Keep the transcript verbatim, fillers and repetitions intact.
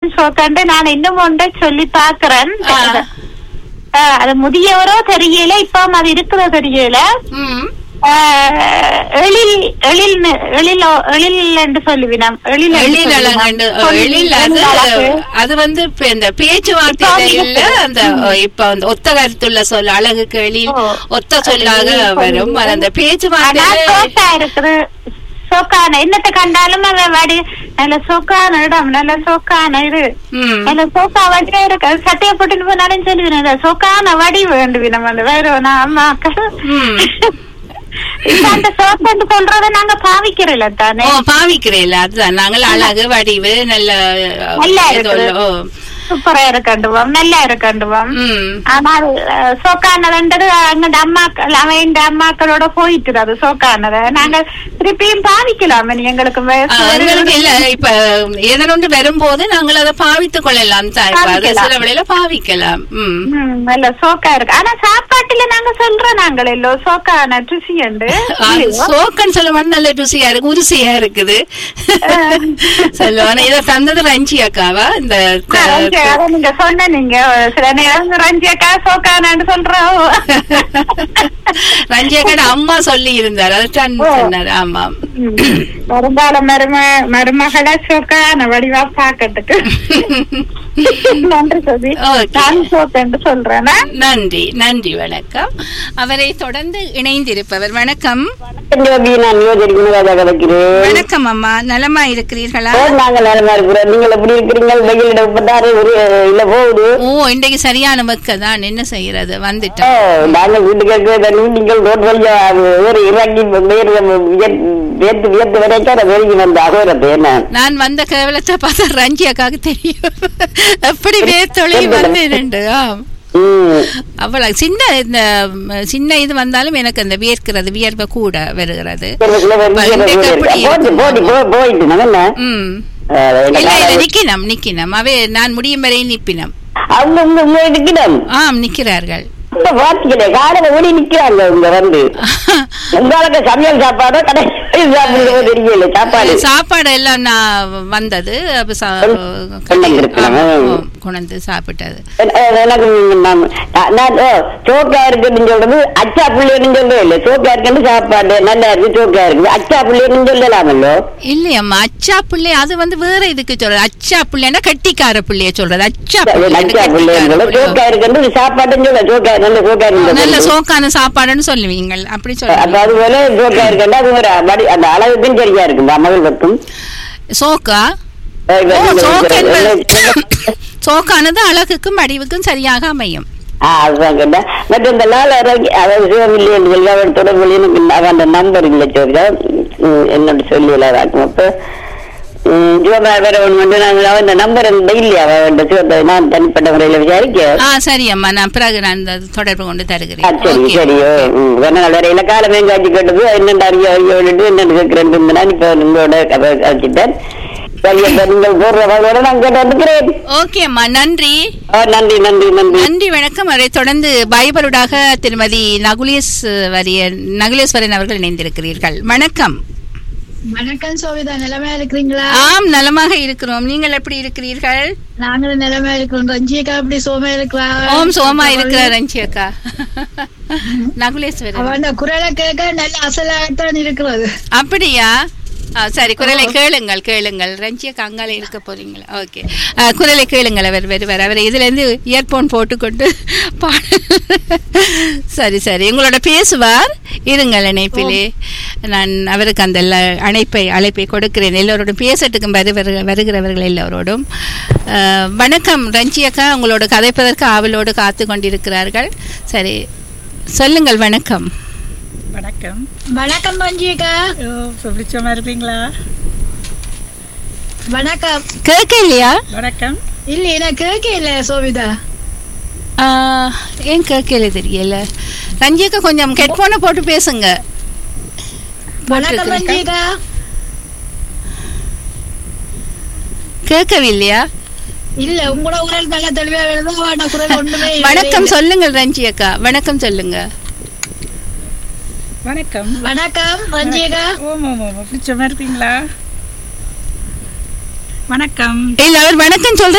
சோக்காண்டு நான் இன்னும் ஒன்றை சொல்லி பாக்குறேன். அது முதியவரோ தெரியல, இப்ப அது இருக்கிற தெரியல. எழில் எழில் எழில் எழில் என்று சொல்லுவினம். எழில் எழில் அது வந்து இந்த பேச்சுவார்த்தையில அந்த இப்ப அந்த ஒத்த கருத்துள்ள சொல் அழகுக்கு எழில் ஒத்த சொல்லாக வரும். அந்த பேச்சுவார்த்தை இருக்குது. சோக்கான என்னத்தை கண்டாலும் வடி நல்ல சோக்கான இடம், நல்ல சோக்கான இது, நல்ல சோக்கா வடிவா இருக்கு. சட்டையை போட்டுன்னு போனாலும் சொல்லுவேன் சோக்கான வடி வேண்டுவினம். அந்த வேற அம்மாக்கள் அந்த சோப்பு சொல்றத நாங்க பாவிக்கிறோம் தானே. பாவிக்கிறேன், அதுதான் நாங்கள் அழகு வடிவு நல்ல சூப்பரா இருக்கண்டுவோம், நல்லா இருக்கண்டுவோம். ஆனால் சோக்கானதுன்றது அங்க அம்மாக்கள் அவன் அம்மாக்களோட போயிட்டு அது சோக்கானத நாங்க திருப்பியும் பாவிக்கலாம். எங்களுக்கு இல்ல இப்ப எதனொன்று வரும்போது நாங்கள் அதை பாவித்துக் கொள்ளலாம். சில வேளையில பாவிக்கலாம். நல்ல சோக்கா இருக்கு. ஆனா சாப்பாட்டுல நாங்க சொல்றோம் நாங்கள் எல்லோ சோக்கான ருசி உண்டு. சோக்கன்னு சொல்லுவாங்க, நல்ல ருசியா இருக்கு, உருசியா இருக்குது சொல்லுவாங்க. இதை தந்தது ரஞ்சி அக்காவா? இந்த நீங்க சொன்ன நீங்க சில நேரம் ரஞ்சியக்கா சோக்கானு சொல்றோம். ரஞ்சியக்கா அம்மா சொல்லி இருந்தார், அதுதான் சொன்னார். ஆமா, வருங்கால மரும மருமகளை சோக்கான வடிவா பாக்கிறதுக்கு நன்றி சொல்லி சொல்றேன். நன்றி நன்றி, வணக்கம். அவரை தொடர்ந்து இணைந்திருப்பவர் வணக்கம். வணக்கம் அம்மா, நலமா இருக்கிறீர்களா? நாங்கள் நலமா இருக்கிறோம். நீங்கள் எப்படி இருக்கிறீங்க? ஓ, இன்றைக்கு சரியான மக்க தான், என்ன செய்யறது, வந்துட்டோம். நாங்கள் வீட்டுக்கு நீங்கள் ரோட் வழியா இறங்கி நான் வந்த கேவலத்தை பார்த்தா ரஞ்சி அக்காவுக்கு தெரியும் எப்படி வேத்தொழி வந்து. அவ்வளவு சின்ன இந்த சின்ன இது வந்தாலும் எனக்கு அந்த வியர்க்கிறது, வியர்வை கூட வருகிறது. நிக்கினம் நிக்கினம் அவே நான் முடியும் வரை நிப்பினம். ஆம், நிக்கிறார்கள். சாப்பாடு எல்லாம் நான் வந்தது கொண்டு சாப்பிட்டது. சோக்கா இருக்குன்னு சொல்றது அச்சா புள்ளின்னு சொல்ல, சோக்கா இருக்குன்னு சாப்பாடு நல்லா இருக்கு, சோக்கா இருக்கு. அச்சா புள்ளின்னு சொல்லலாமல்லோ? இல்லையம்மா, அச்சா புள்ளி அது வந்து வேற இதுக்கு சொல்றது. அச்சா புள்ளின்னா கட்டிக்கார புள்ளிய சொல்றது. அச்சா அச்சா புள்ளி சோக்கா இருக்குன்னு சாப்பாடுன்னு சொல்ல, சோக்கா நல்ல சோக்கா நல்ல சோக்கான சாப்பாடுன்னு சொல்லுவீங்க, அப்படி சொல்லுங்க. அது போல சோக்கா இருக்குன்னா அது ஒரு அந்த அளவுக்கும் சரியா இருக்கு. மகள் பத்தும் சோக்கா சோக்கானது அழகுக்கும் வடிவுக்கும் சரியாக அமையும். அதுதான் கேட்டேன். மற்ற இந்த நாள் அதாவது சிவமில்லை என்று சொல்லி அவன் தொடர்பு அவன் நம்பர் இல்லை சொல்ல என்னோட சொல்லி அப்ப இந்த நம்பர் இல்லையா நான் தனிப்பட்ட முறையில விசாரிக்க. சரி அம்மா, நான் பிறகு நான் தொடர்பு கொண்டு தருகிறேன். சரி சரியோ, வரையில காலமே காட்சி கேட்டது என்னென்ன அறிய அறிய விட்டு என்னென்னு கேட்கிறேன். இப்ப உங்களோட வச்சுட்டேன். நன்றி நன்றி நன்றி நன்றி, வணக்கம். அதை தொடர்ந்து பைபலுடாக திருமதி நகுலேஸ்வரிய நகுலேஸ்வரன் அவர்கள் இணைந்திருக்கிறீர்கள். வணக்கம். வணக்கம் சோவிதா, நலமா இருக்கிறீங்களா? ஆம், நலமாக இருக்கிறோம். நீங்கள் எப்படி இருக்கிறீர்கள்? நாங்களும் நலமா இருக்கிறோம். ரஞ்சியக்கா எப்படி சோமா இருக்கிறா? ஓம், சோமா இருக்கிறார் ரஞ்சியக்கா. நகுலேஸ்வரன் அவன் குரலை கேட்க நல்ல அசலாகத்தான் இருக்கிறது. அப்படியா? சரி, குரலை கேளுங்கள் கேளுங்கள். ரஞ்சியக்கா அங்கால இருக்க போறீங்களா? ஓகே, குரலை கேளுங்கள். அவர் வருவார். அவர் இதுல இருந்து இயர்போன் போட்டுக்கொண்டு சரி சரி உங்களோட பேசுவார். இருங்கள் இணைப்பிலே. நான் அவருக்கு அந்த அழைப்பை அழைப்பை கொடுக்கிறேன். எல்லோரோடும் பேசட்டுக்கும் வருகிறவர்கள் எல்லோரோடும். வணக்கம் ரஞ்சியக்கா, உங்களோட கதைப்பதற்கு ஆவலோடு காத்து கொண்டிருக்கிறார்கள். சரி, சொல்லுங்கள். வணக்கம். வணக்கம். வணக்கம் ரஞ்சியக்கா. சுபிச்சமா இருப்பீங்களா? வணக்கம். கேட்க இல்லையா? வணக்கம். இல்ல, எனக்கு கேட்க இல்ல சோவிதா. ஏன் கேட்கல தெரியல. ரஞ்சியக்கா கொஞ்சம் ஹெட்போனை போட்டு பேசுங்க. வணக்கம் ரஞ்சியக்கா. கேட்கவில்லையா? இல்ல, உங்களோட குரல் நல்ல தெளிவா வருது. குரல் ஒண்ணுமே. வணக்கம் சொல்லுங்கள் ரஞ்சியக்கா. வணக்கம் சொல்லுங்க. வணக்கம். வணக்கம் ரஞ்சியக்கா. ஓம் ஓம் ஓம், சுபிச்சமா இருப்பீங்களா? வணக்கம். இல்ல, அவர் வணக்கம் சொல்ற